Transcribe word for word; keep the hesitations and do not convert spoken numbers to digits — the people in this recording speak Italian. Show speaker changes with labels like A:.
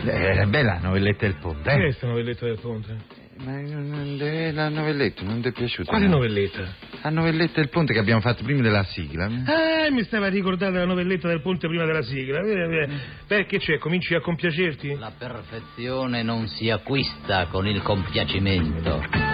A: È bella la novelletta del ponte,
B: Che è
A: eh?
B: questa novelletta del ponte?
A: Ma non de- la novelletta non ti è piaciuta?
B: Quale
A: no?
B: novelletta?
A: La novelletta del ponte che abbiamo fatto prima della sigla.
B: Ah, mi stava ricordando la novelletta del ponte prima della sigla. Beh, che c'è? Cominci a compiacerti?
C: La perfezione non si acquista con il compiacimento.